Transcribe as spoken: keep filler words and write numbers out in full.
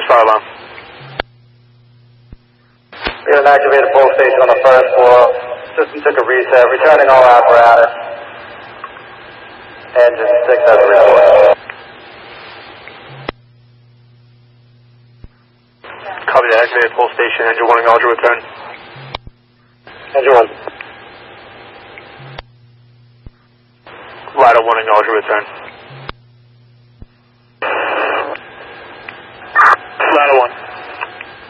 fire alarm. We have an activated pole station on the first floor. System took a reset, returning all apparatus. Engine six has a report. Copy that, activated pole station, engine one acknowledge your return. Engine one. Ladder one acknowledge your return.